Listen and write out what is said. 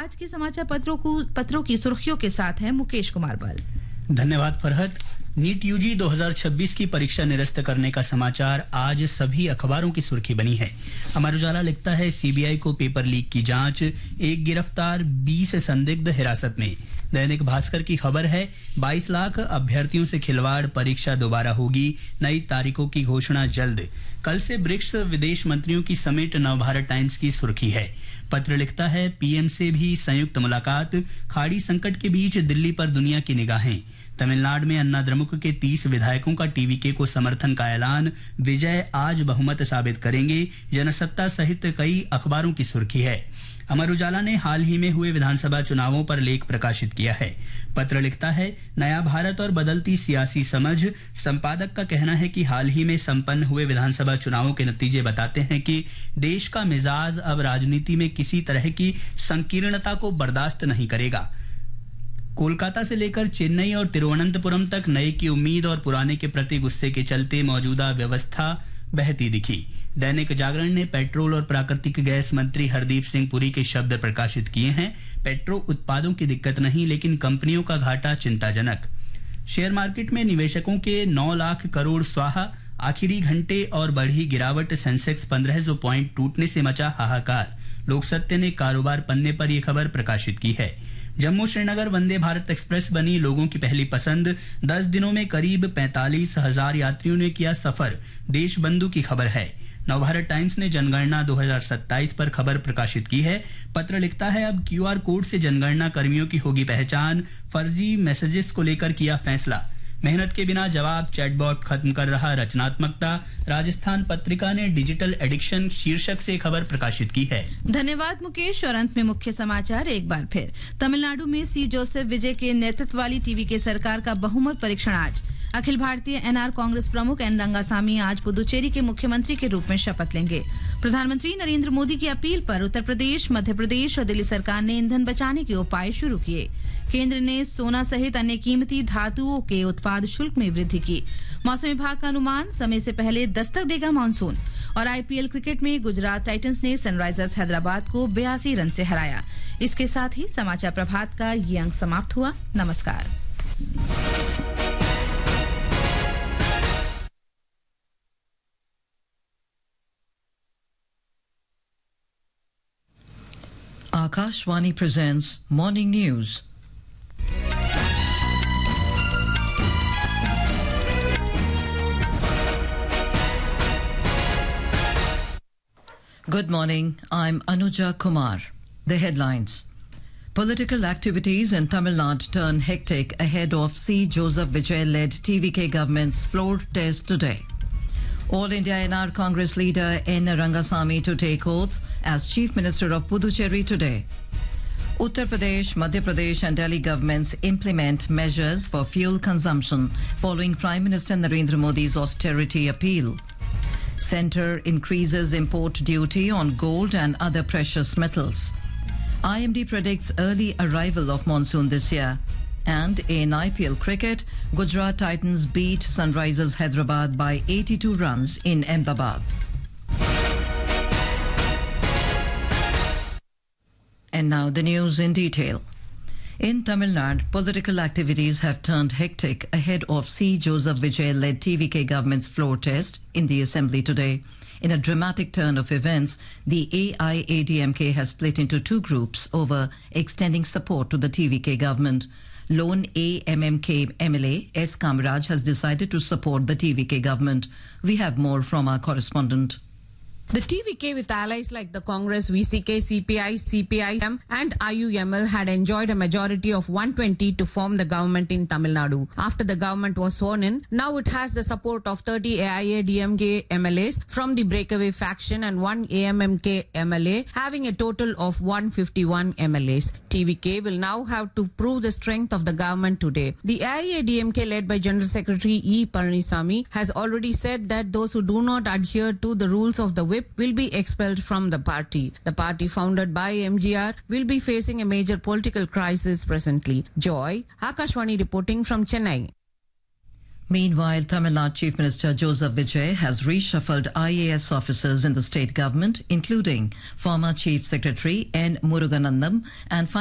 आज के समाचार पत्रों की सुर्खियों के साथ है मुकेश कुमार बल। धन्यवाद फरहत। नीट यूजी 2026 की परीक्षा निरस्त करने का समाचार आज सभी अखबारों की सुर्खी बनी है। अमर उजाला लिखता है सीबीआई को पेपर लीक की जांच, एक गिरफ्तार 20 संदिग्ध हिरासत में। दैनिक भास्कर की खबर है 22 लाख अभ्यर्थियों से खिलवाड़, परीक्षा दोबारा होगी, नई तारीखों की घोषणा जल्द। कल से ब्रिक्स विदेश मंत्रियों की समेट नवभारत टाइम्स की सुर्खी है। पत्र लिखता है पीएम से भी संयुक्त मुलाकात, खाड़ी संकट के बीच दिल्ली पर दुनिया की निगाहें। तमिलनाडु में अन्ना द्रमुक के 30 विधायकों का टीवीके को समर्थन का ऐलान, विजय आज बहुमत साबित करेंगे। जनसत्ता सहित कई अखबारों की सुर्खी है। अमर उजाला ने हाल ही में हुए विधानसभा चुनावों पर लेख प्रकाशित किया है। पत्र लिखता है नया भारत और बदलती सियासी समझ। संपादक का कहना है कि हाल ही में संपन्न हुए विधानसभा चुनावों के नतीजे बताते हैं कि देश का मिजाज अब राजनीति में किसी तरह की संकीर्णता को बर्दाश्त नहीं करेगा। कोलकाता से लेकर चेन्नई और तिरुवनंतपुरम तक नए की उम्मीद और पुराने के प्रति गुस्से के चलते मौजूदा व्यवस्था बहती दिखी। दैनिक जागरण ने पेट्रोल और प्राकृतिक गैस मंत्री हरदीप सिंह पुरी के शब्द प्रकाशित किए हैं। पेट्रोल उत्पादों की दिक्कत नहीं, लेकिन कंपनियों का घाटा चिंताजनक। शेयर मार्केट में निवेशकों के 9 लाख करोड़ स्वाहा, आखिरी घंटे और बढ़ी गिरावट, सेंसेक्स 1500 पॉइंट टूटने से मचा हाहाकार। लोक सत्य ने कारोबार पन्ने पर यह खबर प्रकाशित की है। जम्मू श्रीनगर वंदे भारत एक्सप्रेस बनी लोगों की पहली पसंद। 10 दिनों में करीब 45,000 यात्रियों ने किया सफर, देशबंधु की खबर है। नवभारत टाइम्स ने जनगणना 2027 पर खबर प्रकाशित की है। पत्र लिखता है अब क्यूआर कोड से जनगणना कर्मियों की होगी पहचान, फर्जी मैसेजेस को लेकर किया फैसला। मेहनत के बिना जवाब, चैटबॉट खत्म कर रहा रचनात्मकता। राजस्थान पत्रिका ने डिजिटल एडिक्शन शीर्षक से खबर प्रकाशित की है। धन्यवाद मुकेश। और अंत में मुख्य समाचार एक बार फिर। तमिलनाडु में सी जोसेफ विजय के नेतृत्व वाली टीवीके सरकार का बहुमत परीक्षण आज। अखिल भारतीय एनआर कांग्रेस प्रमुख एन रंगासामी आज पुदुचेरी के मुख्यमंत्री के रूप में शपथ लेंगे। प्रधानमंत्री नरेंद्र मोदी की अपील पर उत्तर प्रदेश, मध्य प्रदेश और दिल्ली सरकार ने ईंधन बचाने के उपाय शुरू किए। केंद्र ने सोना सहित अन्य कीमती धातुओं के उत्पाद शुल्क में वृद्धि की। मौसम विभाग का अनुमान, समय से पहले दस्तक देगा मानसून। और आईपीएल क्रिकेट में गुजरात टाइटंस ने सनराइजर्स हैदराबाद को 82 रन से हराया। इसके साथ ही समाचार प्रभात का ये अंक समाप्त हुआ। नमस्कार। Akashvani presents Morning News. Good morning, I'm Anuja Kumar. The headlines. Political activities in Tamil Nadu turn hectic ahead of C. Joseph Vijay-led TVK government's floor test today. All India NR Congress leader N. Rangasamy to take oath as Chief Minister of Puducherry today. Uttar Pradesh, Madhya Pradesh and Delhi governments implement measures for fuel consumption following Prime Minister Narendra Modi's austerity appeal. Centre increases import duty on gold and other precious metals. IMD predicts early arrival of monsoon this year. And in IPL cricket, Gujarat Titans beat Sunrisers Hyderabad by 82 runs in Ahmedabad. And now the news in detail. In Tamil Nadu, political activities have turned hectic ahead of C. Joseph Vijay-led TVK government's floor test in the assembly today. In a dramatic turn of events, the AIADMK has split into two groups over extending support to the TVK government. Lone AMMK MLA S. Kamaraj has decided to support the TVK government. We have more from our correspondent. The TVK with allies like the Congress, VCK, CPI, CPIM and IUML had enjoyed a majority of 120 to form the government in Tamil Nadu. After the government was sworn in, now it has the support of 30 AIADMK MLAs from the breakaway faction and 1 AMMK MLA, having a total of 151 MLAs. TVK will now have to prove the strength of the government today. The AIADMK led by General Secretary E. Palanisamy has already said that those who do not adhere to the rules of the whip will be expelled from the party. The party founded by MGR will be facing a major political crisis presently. Joy, Akashvani reporting from Chennai. Meanwhile, Tamil Nadu Chief Minister Joseph Vijay has reshuffled IAS officers in the state government, including former Chief Secretary N. Muruganandam and